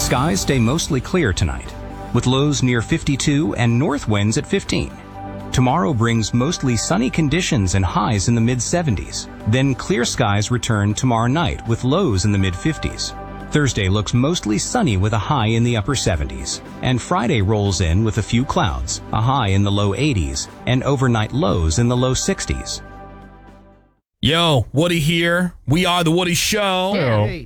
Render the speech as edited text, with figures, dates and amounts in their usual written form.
Skies stay mostly clear tonight, with lows near 52 and north winds at 15. Tomorrow brings mostly sunny conditions and highs in the mid-70s. Then clear skies return tomorrow night with lows in the mid-50s. Thursday looks mostly sunny with a high in the upper 70s. And Friday rolls in with a few clouds, a high in the low 80s, and overnight lows in the low 60s. Yo, Woody here. We are The Woody Show. Hey.